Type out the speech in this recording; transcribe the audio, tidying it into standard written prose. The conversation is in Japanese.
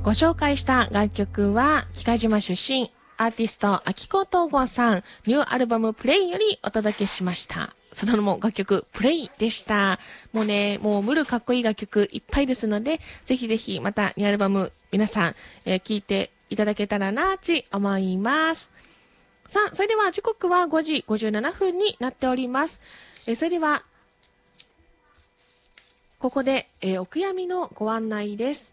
ご紹介した楽曲は、喜界島出身、アーティスト、秋子東郷さん、ニューアルバムプレイよりお届けしました。その名も楽曲、プレイでした。もうね、もう無るかっこいい楽曲いっぱいですので、ぜひぜひまたニューアルバム、皆さん、聴いていただけたらな、と思います。さあ、それでは時刻は5時57分になっております。それでは、ここで、お悔やみのご案内です。